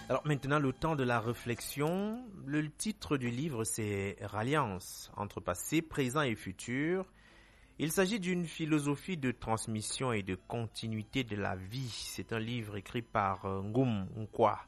Alors maintenant, le temps de la réflexion. Le titre du livre, c'est Ralliance entre passé, présent et futur. Il s'agit d'une philosophie de transmission et de continuité de la vie. C'est un livre écrit par Ngum Nkwa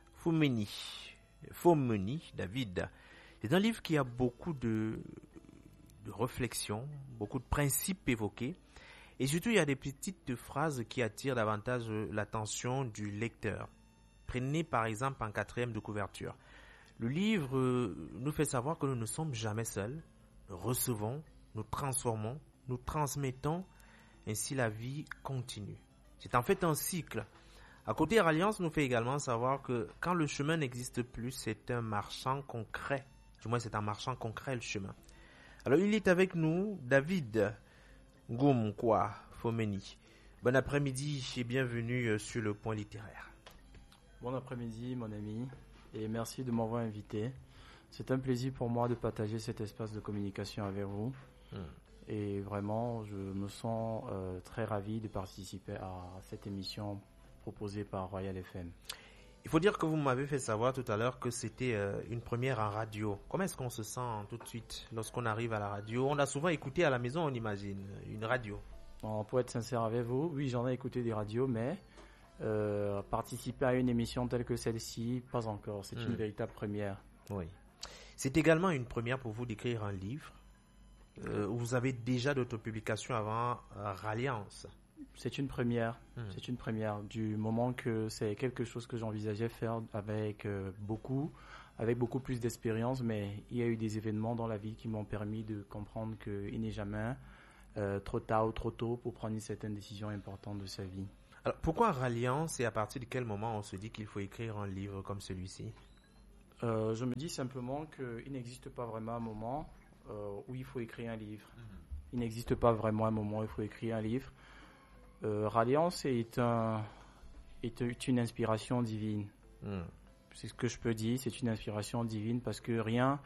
Fomeni David. C'est un livre qui a beaucoup de réflexions, beaucoup de principes évoqués. Et surtout, il y a des petites phrases qui attirent davantage l'attention du lecteur. Prenez par exemple en 4e de couverture. Le livre nous fait savoir que nous ne sommes jamais seuls. Nous recevons, nous transformons, nous transmettons, ainsi la vie continue. C'est en fait un cycle. À côté, Ralliance nous fait également savoir que quand le chemin n'existe plus, c'est un marchand concret. Du moins, c'est un marchand concret le chemin. Alors, il est avec nous, David Ngumkwa Fomeni. Bon après-midi et bienvenue sur le Point littéraire. Bon après-midi, mon ami, et merci de m'avoir invité. C'est un plaisir pour moi de partager cet espace de communication avec vous. Et vraiment, je me sens très ravi de participer à cette émission proposée par Royal FM. Il faut dire que vous m'avez fait savoir tout à l'heure que c'était une première en radio. Comment est-ce qu'on se sent tout de suite lorsqu'on arrive à la radio? On a souvent écouté à la maison, on imagine, une radio. Bon, pour être sincère avec vous, oui, j'en ai écouté des radios, mais participer à une émission telle que celle-ci, pas encore. C'est une véritable première. Oui. C'est également une première pour vous d'écrire un livre. Vous avez déjà d'autres publications avant Ralliance. C'est une première. C'est une première. Du moment que c'est quelque chose que j'envisageais faire avec beaucoup plus d'expérience, mais il y a eu des événements dans la vie qui m'ont permis de comprendre qu'il n'est jamais trop tard ou trop tôt pour prendre une certaine décision importante de sa vie. Alors, pourquoi Ralliance et à partir de quel moment on se dit qu'il faut écrire un livre comme celui-ci? Je me dis simplement qu'il n'existe pas vraiment un moment où il faut écrire un livre. Il n'existe pas vraiment un moment où il faut écrire un livre. Ralliance est une inspiration divine. C'est ce que je peux dire, c'est une inspiration divine parce que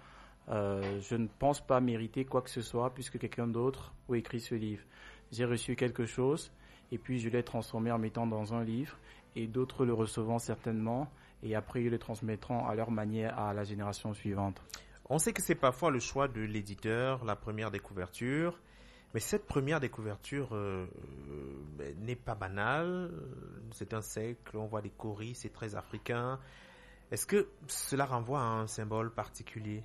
je ne pense pas mériter quoi que ce soit puisque quelqu'un d'autre a écrit ce livre. J'ai reçu quelque chose et puis je l'ai transformé en mettant dans un livre et d'autres le recevront certainement et après ils le transmettront à leur manière à la génération suivante. On sait que c'est parfois le choix de l'éditeur, la première découverture, mais cette première découverture n'est pas banale. C'est un siècle, on voit des cauris, c'est très africain. Est-ce que cela renvoie à un symbole particulier?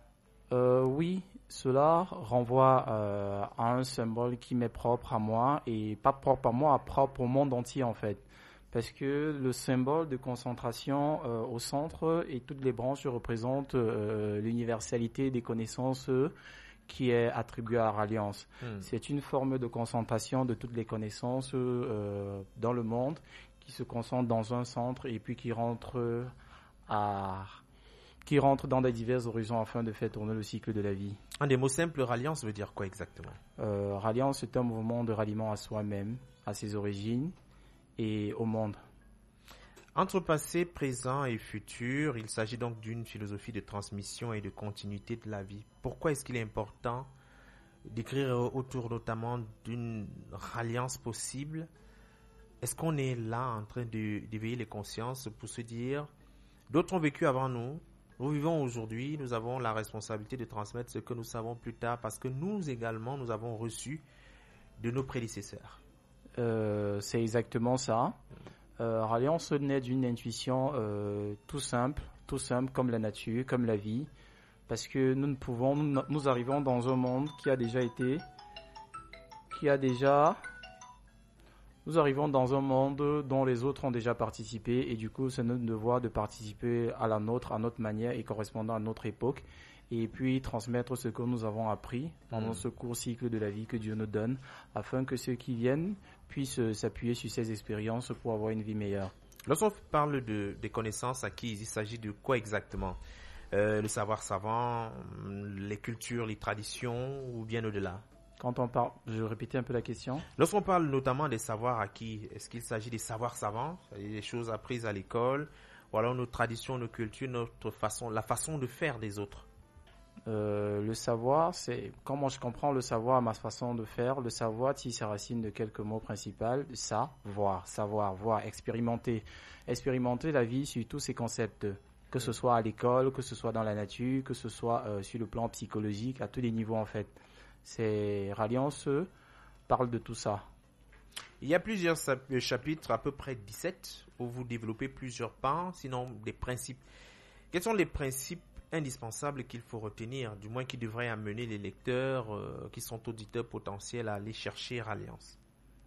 Oui, cela renvoie à un symbole qui m'est propre à moi et pas propre à moi, propre au monde entier en fait. Parce que le symbole de concentration au centre et toutes les branches représentent l'universalité des connaissances qui est attribuée à Ralliance. C'est une forme de concentration de toutes les connaissances dans le monde qui se concentrent dans un centre et puis qui rentrent dans des divers horizons afin de faire tourner le cycle de la vie. En des mots simples, Ralliance veut dire quoi exactement? Ralliance est un mouvement de ralliement à soi-même, à ses origines et au monde. Entre passé, présent et futur, il s'agit donc d'une philosophie de transmission et de continuité de la vie. Pourquoi est-ce qu'il est important d'écrire autour notamment d'une ralliance possible? Est-ce qu'on est là en train d'éveiller les consciences pour se dire, d'autres ont vécu avant nous, nous vivons aujourd'hui, nous avons la responsabilité de transmettre ce que nous savons plus tard parce que nous également, nous avons reçu de nos prédécesseurs. C'est exactement ça. Ralliance naît d'une intuition tout simple comme la nature, comme la vie, parce que nous arrivons dans un monde nous arrivons dans un monde dont les autres ont déjà participé et du coup c'est notre devoir de participer à la nôtre, à notre manière et correspondant à notre époque et puis transmettre ce que nous avons appris pendant ce court cycle de la vie que Dieu nous donne afin que ceux qui viennent puissent s'appuyer sur ces expériences pour avoir une vie meilleure. Lorsqu'on parle des connaissances acquises, il s'agit de quoi exactement? Le savoir savant, les cultures, les traditions ou bien au-delà? Quand on parle, je vais répéter un peu la question. Lorsqu'on parle notamment des savoirs acquis, est-ce qu'il s'agit des savoirs savants, c'est-à-dire des choses apprises à l'école, ou alors nos traditions, nos cultures, la façon de faire des autres? Le savoir, c'est comment je comprends le savoir, ma façon de faire. Le savoir tire ses racines de quelques mots principaux. Savoir, voir, expérimenter. Expérimenter la vie sur tous ces concepts, que ce soit à l'école, que ce soit dans la nature, que ce soit sur le plan psychologique, à tous les niveaux en fait. Ralliance parle de tout ça. Il y a plusieurs chapitres, à peu près 17, où vous développez plusieurs pans, sinon des principes. Quels sont les principes indispensables qu'il faut retenir, du moins qui devraient amener les lecteurs qui sont auditeurs potentiels à aller chercher Ralliance?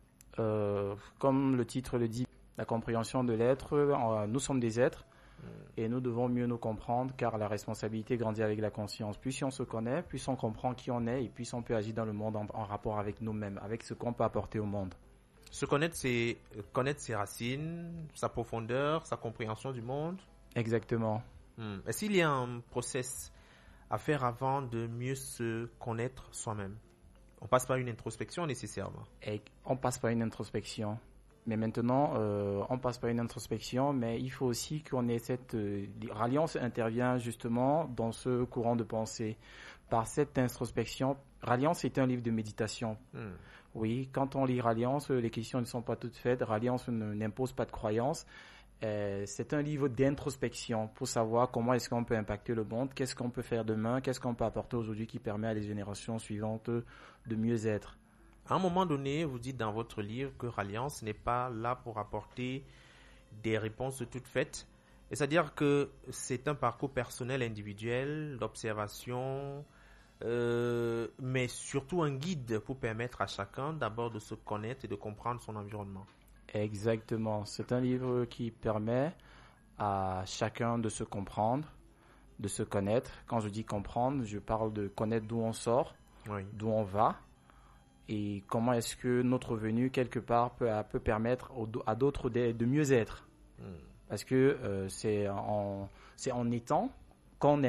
Comme le titre le dit, la compréhension de l'être, nous sommes des êtres et nous devons mieux nous comprendre car la responsabilité grandit avec la conscience. Plus on se connaît, plus on comprend qui on est et plus on peut agir dans le monde en rapport avec nous-mêmes, avec ce qu'on peut apporter au monde. Se connaître, c'est connaître ses racines, sa profondeur, sa compréhension du monde. Exactement. Est-ce qu'il y a un process à faire avant de mieux se connaître soi-même? On passe par une introspection nécessairement. Et on passe par une introspection. Mais maintenant, on passe par une introspection, mais il faut aussi qu'on ait cette... Ralliance intervient justement dans ce courant de pensée. Par cette introspection, Ralliance est un livre de méditation. Oui, quand on lit Ralliance, les questions ne sont pas toutes faites. Ralliance n'impose pas de croyances. C'est un livre d'introspection pour savoir comment est-ce qu'on peut impacter le monde, qu'est-ce qu'on peut faire demain, qu'est-ce qu'on peut apporter aujourd'hui qui permet à les générations suivantes de mieux être. À un moment donné, vous dites dans votre livre que Ralliance n'est pas là pour apporter des réponses toutes faites. C'est-à-dire que c'est un parcours personnel, individuel, d'observation, mais surtout un guide pour permettre à chacun d'abord de se connaître et de comprendre son environnement. Exactement. C'est un livre qui permet à chacun de se comprendre, de se connaître. Quand je dis comprendre, je parle de connaître d'où on sort, d'où on va et comment est-ce que notre venue quelque part peut permettre à d'autres de mieux être. Parce que c'est en étant qu'on est